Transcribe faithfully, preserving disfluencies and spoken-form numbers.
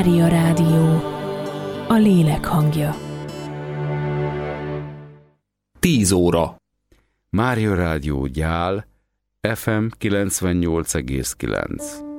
Mária Rádió, a lélek hangja. Tíz óra. Mária Rádió Gyál, ef em kilencvennyolc egész kilenc.